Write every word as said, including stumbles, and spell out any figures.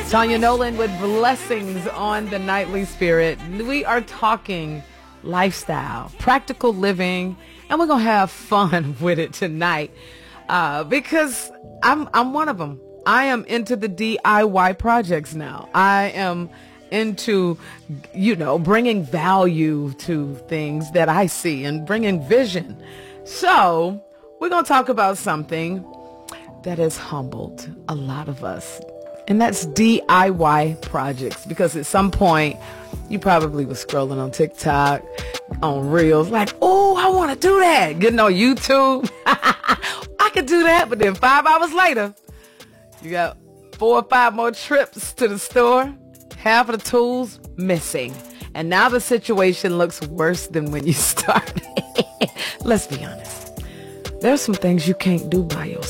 Tanya Nolan with blessings on the Nightly Spirit. We are talking lifestyle, practical living, and we're going to have fun with it tonight uh, because I'm, I'm one of them. I am into the D I Y projects now. I am into, you know, bringing value to things that I see and bringing vision. So we're going to talk about something that has humbled a lot of us. And that's D I Y projects, because at some point you probably was scrolling on TikTok, on Reels, like, oh, I want to do that. Getting on YouTube. I could do that. But then five hours later, you got four or five more trips to the store, half of the tools missing. And now the situation looks worse than when you started. Let's be honest. There's some things you can't do by yourself.